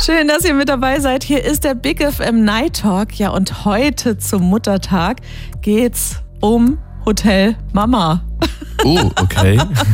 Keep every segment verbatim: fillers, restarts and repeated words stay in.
Schön, dass ihr mit dabei seid. Hier ist der Big F M Night Talk. Ja, und heute zum Muttertag geht's um Hotel Mama. Oh, okay.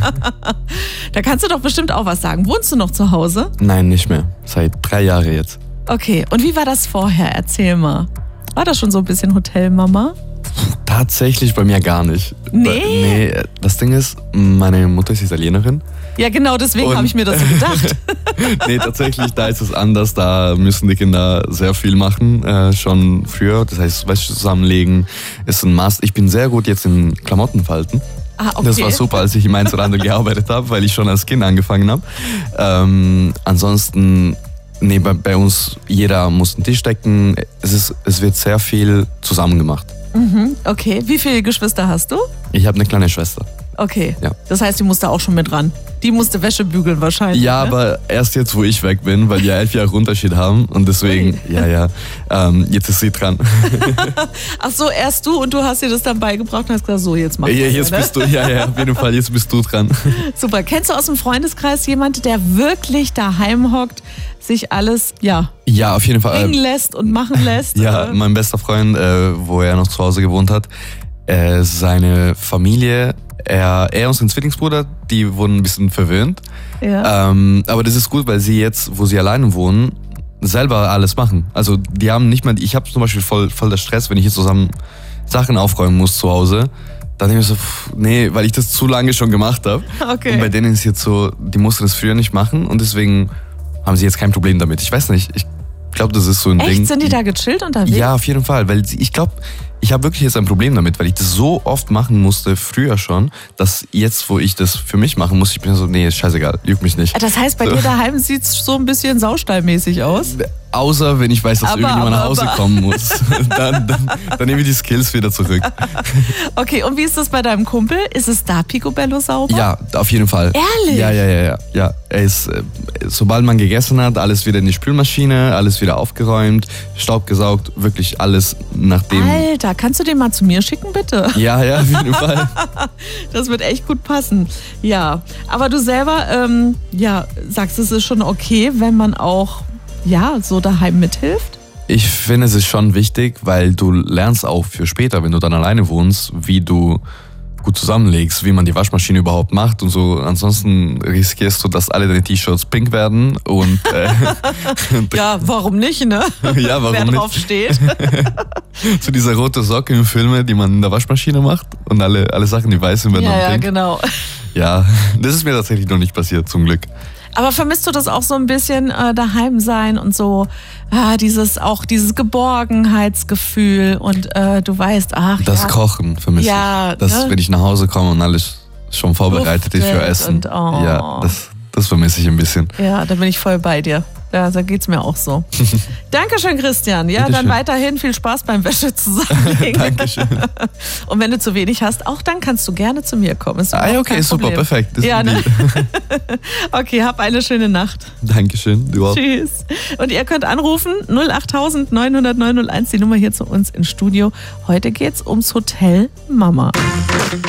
Da kannst du doch bestimmt auch was sagen. Wohnst du noch zu Hause? Nein, nicht mehr. Seit drei Jahren jetzt. Okay, und wie war das vorher? Erzähl mal. War das schon so ein bisschen Hotel Mama? Tatsächlich bei mir gar nicht. Nee? Nee, das Ding ist, meine Mutter ist Italienerin. Ja, genau, deswegen habe ich mir das so gedacht. Nee, tatsächlich, da ist es anders. Da müssen die Kinder sehr viel machen, äh, schon früher. Das heißt, Wäsche zusammenlegen ist ein Must. Ich bin sehr gut jetzt in Klamotten falten. Ah, okay. Das war super, als ich im Einzelhandel gearbeitet habe, weil ich schon als Kind angefangen habe. Ähm, ansonsten, nee, bei, bei uns, jeder muss einen Tisch decken. Es, ist, es wird sehr viel zusammen gemacht. Mhm, okay, wie viele Geschwister hast du? Ich habe eine kleine Schwester. Okay, Ja. Das heißt, die musste auch schon mit ran. Die musste Wäsche bügeln wahrscheinlich. Ja, ne? aber erst jetzt, wo ich weg bin, weil wir elf Jahre Unterschied haben und deswegen, Ui. ja, ja, ähm, jetzt ist sie dran. Ach so, erst du und du hast dir das dann beigebracht und hast gesagt, so, jetzt mach Ja, das, jetzt ne? bist du, ja, ja, auf jeden Fall, jetzt bist du dran. Super. Kennst du aus dem Freundeskreis jemanden, der wirklich daheim hockt, sich alles, ja, Ja, auf jeden Fall. bringen Äh, lässt und machen lässt? ja, Äh, mein bester Freund, äh, wo er noch zu Hause gewohnt hat, äh, seine Familie, er, er und sein Zwillingsbruder, die wurden ein bisschen verwöhnt. ja. Ähm, aber das ist gut, weil sie jetzt, wo sie alleine wohnen, selber alles machen. Also die haben nicht mal, ich habe zum Beispiel voll, voll der Stress, wenn ich jetzt zusammen Sachen aufräumen muss zu Hause. Dann denke ich so, pff, nee, weil ich das zu lange schon gemacht habe. Okay. Und bei denen ist jetzt so, die mussten das früher nicht machen und deswegen haben sie jetzt kein Problem damit. Ich weiß nicht, ich glaube, das ist so ein Ding. Echt? Sind die da gechillt unterwegs? Ja, auf jeden Fall, weil sie- ich glaube, ich habe wirklich jetzt ein Problem damit, weil ich das so oft machen musste, früher schon, dass jetzt, wo ich das für mich machen muss, ich bin so, nee, ist scheißegal, juckt mich nicht. Das heißt, bei So. dir daheim sieht es so ein bisschen saustallmäßig aus? Außer wenn ich weiß, dass Aber, irgendjemand aber, nach Hause aber. kommen muss. dann, dann, dann nehme ich die Skills wieder zurück. Okay, und wie ist das bei deinem Kumpel? Ist es da picobello sauber? Ja, auf jeden Fall. Ehrlich? Ja, ja, ja, ja. ja. Er ist, äh, sobald man gegessen hat, alles wieder in die Spülmaschine, alles wieder aufgeräumt, Staub gesaugt, wirklich alles nach dem. Alter, kannst du den mal zu mir schicken, bitte? Ja, ja, auf jeden Fall. Das wird echt gut passen. Ja, aber du selber, ähm, ja, sagst, es ist schon okay, wenn man auch, ja, so daheim mithilft? Ich finde, es ist schon wichtig, weil du lernst auch für später, wenn du dann alleine wohnst, wie du gut zusammenlegst, wie man die Waschmaschine überhaupt macht und so. Ansonsten riskierst du, dass alle deine T-Shirts pink werden und äh, Ja, warum nicht, ne? ja, warum Wer nicht? drauf steht. So diese rote Socke im Filme, die man in der Waschmaschine macht und alle, alle Sachen, die weiß sind, werden Ja, dann ja, pink. genau. Ja, das ist mir tatsächlich noch nicht passiert, zum Glück. Aber vermisst du das auch so ein bisschen äh, daheim sein und so ah, dieses auch dieses Geborgenheitsgefühl und äh, du weißt, ach Das ja, Kochen vermisse Ja, ich. Das, ne? wenn ich nach Hause komme und alles schon vorbereitet ist für Duftet Essen. und, oh. Ja, das, das vermisse ich ein bisschen. ja, da bin ich voll bei dir. Ja, da geht's mir auch so. Dankeschön, Christian. Ja, Bitteschön. dann weiterhin viel Spaß beim Wäsche zusammenlegen. Dankeschön. Und wenn du zu wenig hast, auch dann kannst du gerne zu mir kommen. Ist Ah, ja, überhaupt okay, kein super, Problem. perfekt. Das ist Ja, ein ne? Deal. Okay, hab eine schöne Nacht. Dankeschön, du auch. Tschüss. Und ihr könnt anrufen null acht neun null null neun null eins, die Nummer hier zu uns ins Studio. Heute geht's ums Hotel Mama.